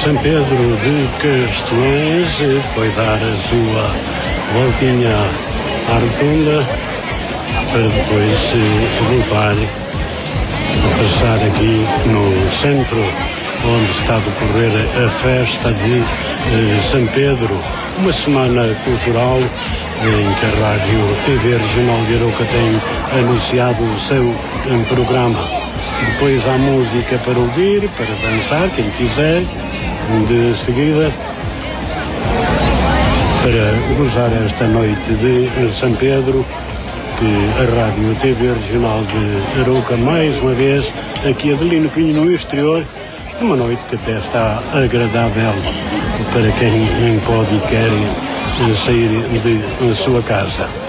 São Pedro de Castelões foi dar a sua voltinha à rotunda para depois voltar a passar aqui no centro, onde está a decorrer a festa de São Pedro, uma semana cultural em que a Rádio TV Regional de Arouca tem anunciado o seu programa. Depois há música para ouvir, para dançar, quem quiser, de seguida, para gozar esta noite de São Pedro, que a Rádio TV Regional de Arouca, mais uma vez, aqui a Adelino Pinho no exterior, uma noite que até está agradável para quem pode e quer sair de sua casa.